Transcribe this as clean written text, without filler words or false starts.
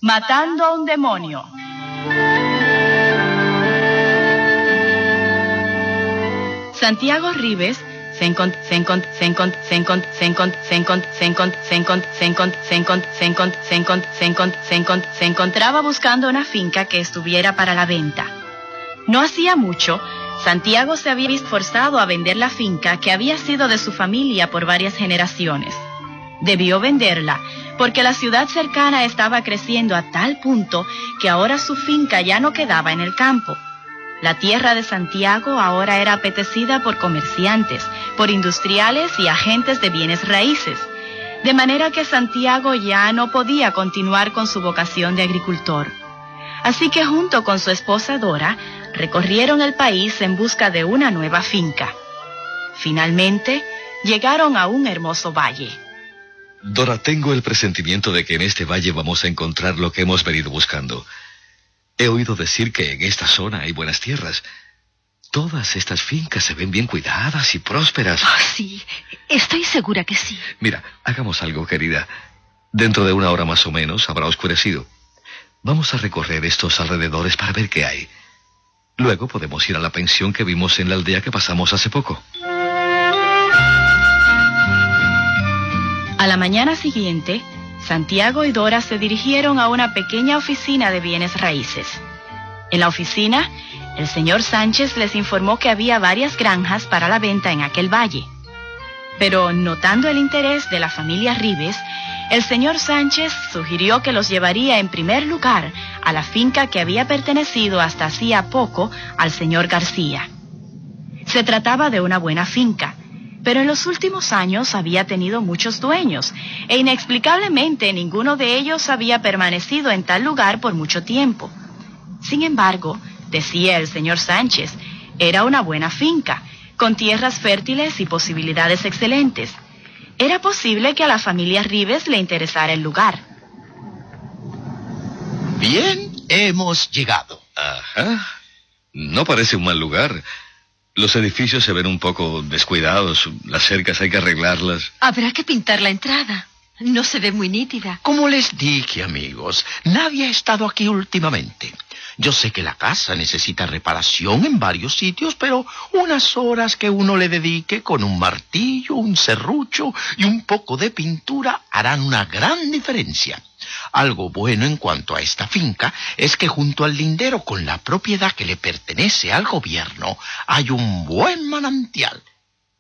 Matando a un demonio. Santiago Ribes se encontraba buscando una finca que estuviera para la venta. No hacía mucho, Santiago se había visto forzado a vender la finca que había sido de su familia por varias generaciones. Debió venderla porque la ciudad cercana estaba creciendo a tal punto que ahora su finca ya no quedaba en el campo. La tierra de Santiago ahora era apetecida por comerciantes, por industriales y agentes de bienes raíces, de manera que Santiago ya no podía continuar con su vocación de agricultor. Así que junto con su esposa Dora, recorrieron el país en busca de una nueva finca. Finalmente, llegaron a un hermoso valle. Dora, tengo el presentimiento de que en este valle vamos a encontrar lo que hemos venido buscando. He oído decir que en esta zona hay buenas tierras. Todas estas fincas se ven bien cuidadas y prósperas. Oh, sí, estoy segura que sí. Mira, hagamos algo, querida. Dentro de 1 hora más o menos habrá oscurecido. Vamos a recorrer estos alrededores para ver qué hay. Luego podemos ir a la pensión que vimos en la aldea que pasamos hace poco. A la mañana siguiente, Santiago y Dora se dirigieron a una pequeña oficina de bienes raíces. En la oficina, el señor Sánchez les informó que había varias granjas para la venta en aquel valle. Pero notando el interés de la familia Ribes, el señor Sánchez sugirió que los llevaría en primer lugar a la finca que había pertenecido hasta hacía poco al señor García. Se trataba de una buena finca, pero en los últimos años había tenido muchos dueños, e inexplicablemente ninguno de ellos había permanecido en tal lugar por mucho tiempo. Sin embargo, decía el señor Sánchez, era una buena finca, con tierras fértiles y posibilidades excelentes. Era posible que a la familia Ribes le interesara el lugar. Bien, hemos llegado. Ajá. No parece un mal lugar. Los edificios se ven un poco descuidados. Las cercas hay que arreglarlas. Habrá que pintar la entrada. No se ve muy nítida. Como les dije, amigos, nadie ha estado aquí últimamente. Yo sé que la casa necesita reparación en varios sitios, pero unas horas que uno le dedique con un martillo, un serrucho y un poco de pintura harán una gran diferencia. Algo bueno en cuanto a esta finca es que junto al lindero con la propiedad que le pertenece al gobierno hay un buen manantial.